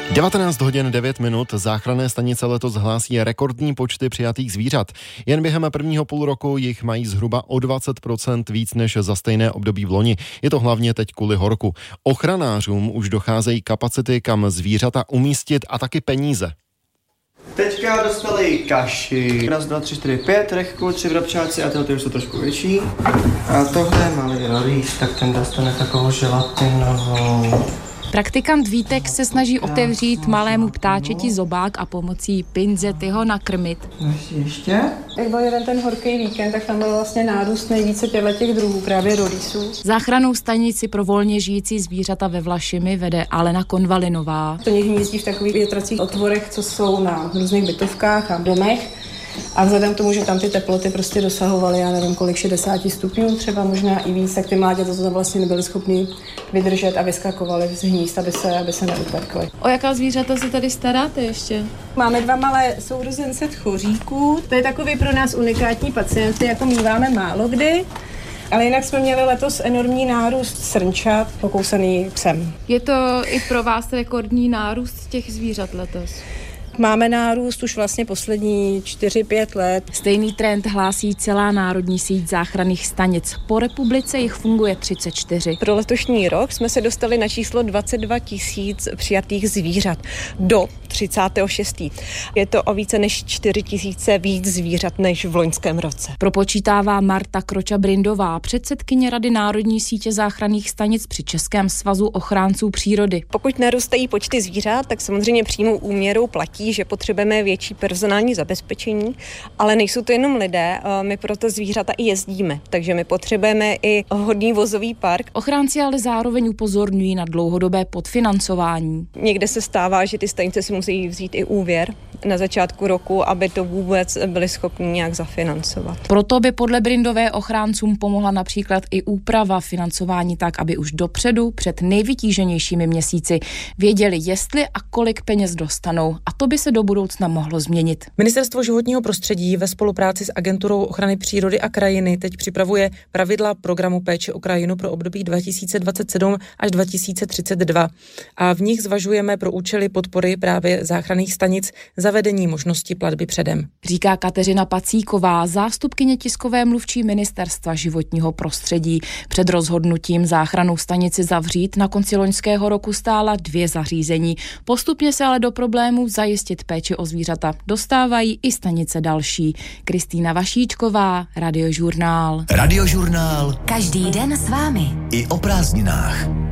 19 hodin 9 minut. Záchranné stanice letos hlásí rekordní počty přijatých zvířat. Jen během prvního půl roku jich mají zhruba o 20% víc než za stejné období v loni. Je to hlavně teď kvůli horku. Ochranářům už docházejí kapacity, kam zvířata umístit, a taky peníze. Teďka dostali kaši. 1, 2, 3, 4, 5, rechku, 3 vrabčáci a ty už jsou trošku větší. A tohle je malý rolíš, tak ten dostane takovou želatinovou. Praktikant Vítek se snaží otevřít malému ptáčeti zobák a pomocí pinzety ho nakrmit. Ještě? Jak byl jeden ten horký víkend, tak tam byl vlastně nárůst nejvíce těch druhů, právě rolísů. Záchrannou stanici pro volně žijící zvířata ve Vlašimi vede Alena Konvalinová. To hnízdí v takových větracích otvorech, co jsou na různých bytovkách a domech. A vzhledem k tomu, že tam ty teploty prostě dosahovaly, já nevím kolik, 60 stupňů, třeba možná i víc, tak ty mláďata to tam vlastně nebyly schopni vydržet a vyskakovali z hnízd, aby se neupekly. O jaká zvířata se tady staráte ještě? Máme 2 malé sourozence tchoříků. To je takový pro nás unikátní pacienty, jako míváme málo kdy. Ale jinak jsme měli letos enormní nárůst srnčat, pokousaný psem. Je to i pro vás rekordní nárůst těch zvířat letos? Máme nárůst už vlastně poslední 4-5 let. Stejný trend hlásí celá národní síť záchranných stanic. Po republice jich funguje 34. Pro letošní rok jsme se dostali na číslo 22 000 přijatých zvířat do 36. Je to o více než 4 000 víc zvířat než v loňském roce. Propočítává Marta Kroča-Brindová, předsedkyně Rady národní sítě záchranných stanic při Českém svazu ochránců přírody. Pokud narůstají počty zvířat, tak samozřejmě přímou úměrou platí, že potřebujeme větší personální zabezpečení, ale nejsou to jenom lidé, my proto zvířata i jezdíme, takže my potřebujeme i hodný vozový park. Ochránci ale zároveň upozorňují na dlouhodobé podfinancování. Někde se stává, že ty stanice si musí vzít i úvěr na začátku roku, aby to vůbec byli schopni nějak zafinancovat. Proto by podle Brindové ochráncům pomohla například i úprava financování tak, aby už dopředu, před nejvytíženějšími měsíci, věděli, jestli a kolik peněz dostanou, a to by se do budoucna mohlo změnit. Ministerstvo životního prostředí ve spolupráci s Agenturou ochrany přírody a krajiny teď připravuje pravidla programu péče o krajinu pro období 2027 až 2032 a v nich zvažujeme pro účely podpory právě záchranných stanic zavedení možnosti platby předem. Říká Kateřina Pacíková, zástupkyně tiskové mluvčí Ministerstva životního prostředí. Před rozhodnutím záchrannou stanici zavřít na konci loňského roku stála 2 zařízení. Postupně se ale do problémů zajistit péči o zvířata dostávají i stanice další. Kristýna Vašíčková, Radiožurnál. Radiožurnál. Každý den s vámi. I o prázdninách.